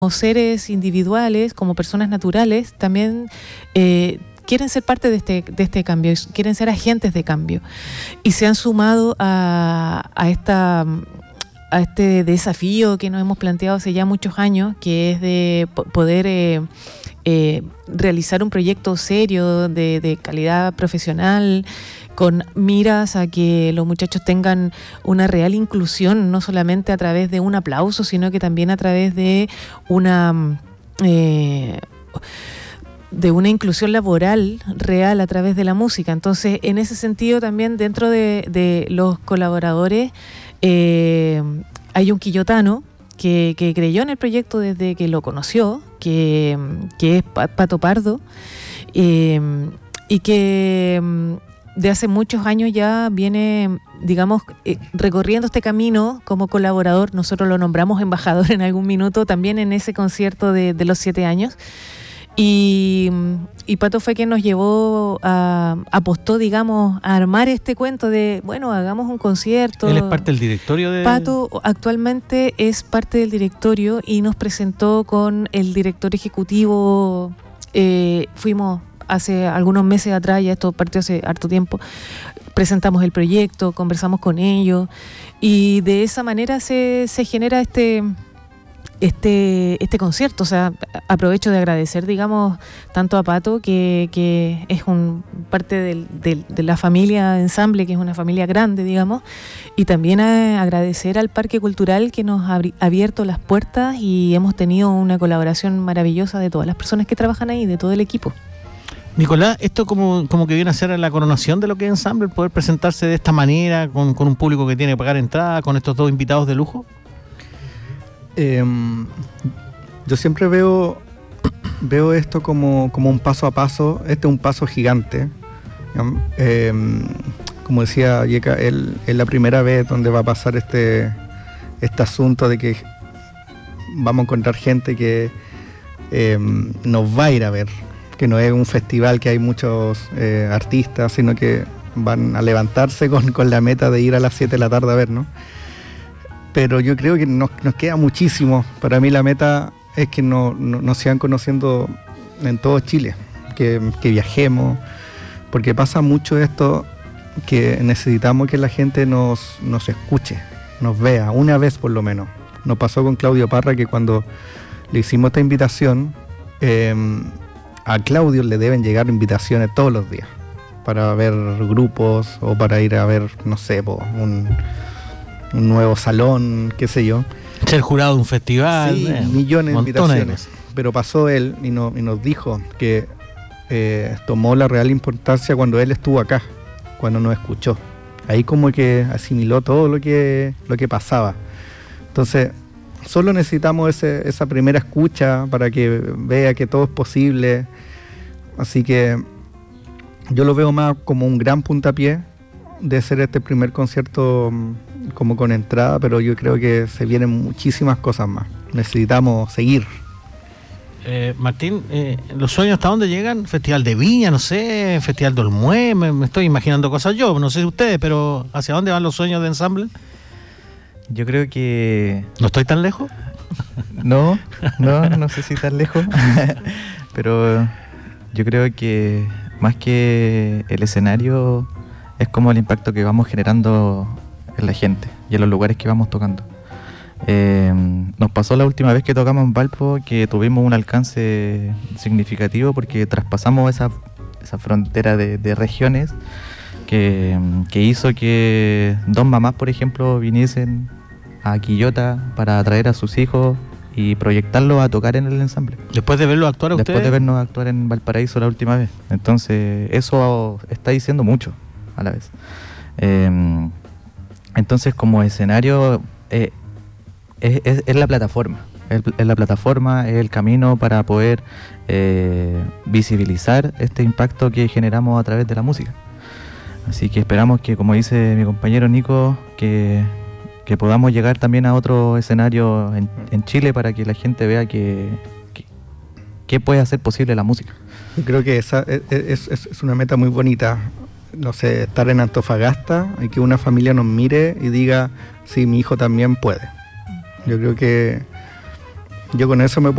seres individuales, como personas naturales, también quieren ser parte de este cambio, quieren ser agentes de cambio. Y se han sumado a este desafío que nos hemos planteado hace ya muchos años, que es de poder realizar un proyecto serio de calidad profesional, con miras a que los muchachos tengan una real inclusión, no solamente a través de un aplauso, sino que también a través de una inclusión laboral real a través de la música. Entonces, en ese sentido también dentro de los colaboradores hay un quillotano que creyó en el proyecto desde que lo conoció, que es Pato Pardo, y que de hace muchos años ya viene, digamos, recorriendo este camino como colaborador. Nosotros lo nombramos embajador en algún minuto, también en ese concierto de los 7 años. Y Pato fue quien nos llevó apostó, digamos, a armar este cuento de, bueno, hagamos un concierto. ¿Él es parte del directorio de...? Pato actualmente es parte del directorio y nos presentó con el director ejecutivo. Fuimos hace algunos meses atrás, ya esto partió hace harto tiempo, presentamos el proyecto, conversamos con ellos y de esa manera se genera este concierto. O sea, aprovecho de agradecer, digamos, tanto a Pato, que es parte de la familia Ensamble, que es una familia grande, digamos, y también agradecer al Parque Cultural que nos ha abierto las puertas y hemos tenido una colaboración maravillosa de todas las personas que trabajan ahí, de todo el equipo. Nicolás, esto como que viene a ser la coronación de lo que es Ensamble, el poder presentarse de esta manera, con un público que tiene que pagar entrada, con estos 2 invitados de lujo. Yo siempre veo esto como un paso a paso. Este es un paso gigante. Como decía Yeka, es la primera vez donde va a pasar este asunto de que vamos a encontrar gente que nos va a ir a ver, que no es un festival que hay muchos artistas, sino que van a levantarse con la meta de ir a las 7 de la tarde a ver, ¿no? Pero yo creo que nos queda muchísimo. Para mí la meta es que nos sigan conociendo en todo Chile, que viajemos, porque pasa mucho esto, que necesitamos que la gente nos escuche, nos vea, una vez por lo menos. Nos pasó con Claudio Parra, que cuando le hicimos esta invitación, a Claudio le deben llegar invitaciones todos los días para ver grupos o para ir a ver, no sé, un nuevo salón, qué sé yo. Ser jurado de un festival. Sí, millones de invitaciones. Pero pasó él y nos dijo que tomó la real importancia cuando él estuvo acá, cuando nos escuchó. Ahí como que asimiló todo lo que pasaba. Entonces, solo necesitamos esa primera escucha para que vea que todo es posible. Así que yo lo veo más como un gran puntapié de ser este primer concierto como con entrada, pero yo creo que se vienen muchísimas cosas más. Necesitamos seguir. Martín, ¿los sueños hasta dónde llegan? ¿Festival de Viña, no sé? ¿Festival de Olmué? Me estoy imaginando cosas yo, no sé ustedes, pero ¿hacia dónde van los sueños de Ensamble? Yo creo que... ¿No estoy tan lejos? No sé si tan lejos, pero yo creo que más que el escenario es como el impacto que vamos generando en la gente y en los lugares que vamos tocando. Nos pasó la última vez que tocamos en Valpo que tuvimos un alcance significativo porque traspasamos esa frontera de regiones que hizo que 2 mamás, por ejemplo, viniesen a Quillota para traer a sus hijos y proyectarlos a tocar en el ensamble. ¿Después de verlos actuar a ustedes? Después de vernos actuar en Valparaíso la última vez. Entonces, eso está diciendo mucho a la vez. Entonces, como escenario, es la plataforma. Es la plataforma, es el camino para poder visibilizar este impacto que generamos a través de la música. Así que esperamos que, como dice mi compañero Nico, que podamos llegar también a otro escenario en Chile para que la gente vea que puede hacer posible la música. Yo creo que esa es una meta muy bonita. No sé, estar en Antofagasta y que una familia nos mire y diga, sí, mi hijo también puede. Yo creo que yo con eso me